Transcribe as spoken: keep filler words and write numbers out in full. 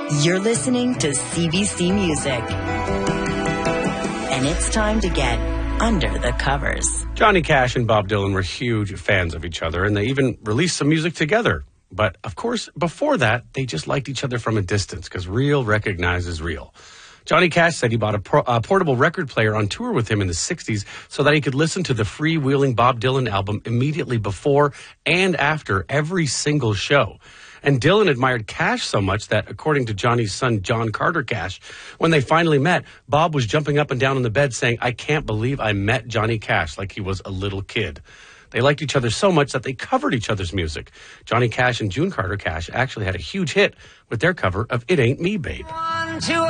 You're listening to C B C Music. And it's time to get under the covers. Johnny Cash and Bob Dylan were huge fans of each other, and they even released some music together. But, of course, before that, they just liked each other from a distance, because real recognizes real. Johnny Cash said he bought a, pro- a portable record player on tour with him in the sixties so that he could listen to the freewheeling Bob Dylan album immediately before and after every single show. And Dylan admired Cash so much that, according to Johnny's son, John Carter Cash, when they finally met, Bob was jumping up and down in the bed saying, "I can't believe I met Johnny Cash," like he was a little kid. They liked each other so much that they covered each other's music. Johnny Cash and June Carter Cash actually had a huge hit with their cover of "It Ain't Me, Babe."